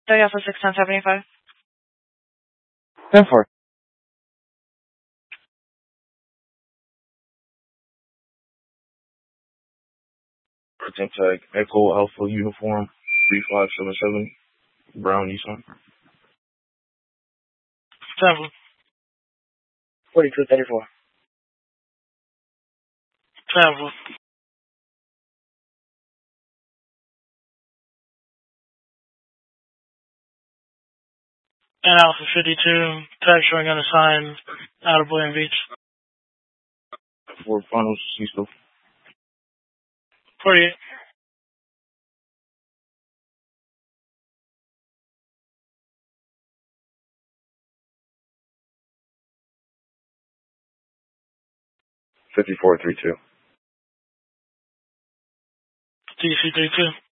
Delta Alpha 61075. 10-4. Pretend tag Echo Alpha Uniform 3577 Brown Nissan. 4234. 10-4. And Alpha 52, tag showing unassigned, out of Boynton Beach. For finals, Cisco. 48. $54.32. DC 32.